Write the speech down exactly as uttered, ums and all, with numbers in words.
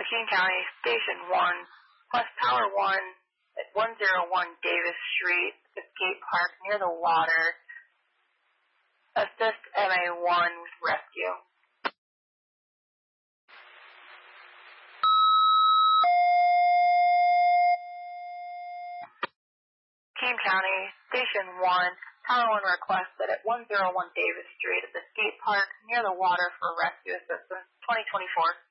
King County, Station one, West Tower one at one oh one Davis Street, Escape Park near the water. Assist M A one with rescue. King County, Station one, Tower one requested at one oh one Davis Street at the skate park near the water for rescue assistance, twenty twenty-four.